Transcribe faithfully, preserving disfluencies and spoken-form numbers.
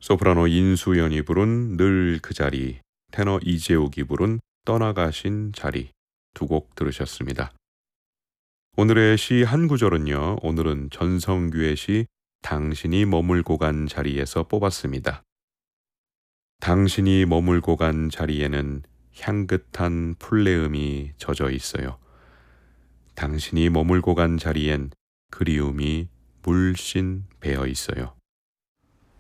소프라노 인수연이 부른 늘 그 자리, 테너 이재욱이 부른 떠나가신 자리 두 곡 들으셨습니다. 오늘의 시 한 구절은요. 오늘은 전성규의 시 당신이 머물고 간 자리에서 뽑았습니다. 당신이 머물고 간 자리에는 향긋한 풀내음이 젖어 있어요. 당신이 머물고 간 자리엔 그리움이 물씬 배어 있어요.